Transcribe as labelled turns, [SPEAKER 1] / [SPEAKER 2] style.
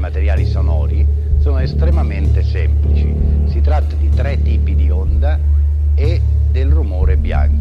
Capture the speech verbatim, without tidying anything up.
[SPEAKER 1] materiali sonori sono estremamente semplici. Si tratta di tre tipi di onda e del rumore bianco.